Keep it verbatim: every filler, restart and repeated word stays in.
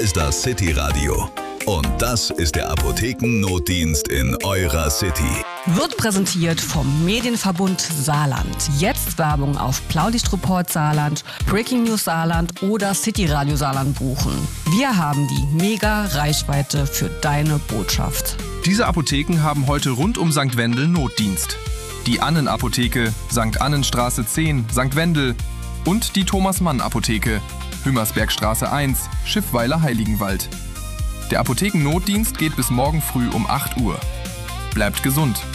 ist das City Radio. Und das ist der Apothekennotdienst in eurer City. Wird präsentiert vom Medienverbund Saarland. Jetzt Werbung auf Blaulichtreport Saarland, Breaking News Saarland oder City Radio Saarland buchen. Wir haben die mega Reichweite für deine Botschaft. Diese Apotheken haben heute rund um Sankt Wendel Notdienst. Die Annen-Apotheke, Sankt Annenstraße zehn, Sankt Wendel und die Thomas-Mann-Apotheke, Hümmersbergstraße eins, Schiffweiler Heiligenwald. Der Apothekennotdienst geht bis morgen früh um acht Uhr. Bleibt gesund!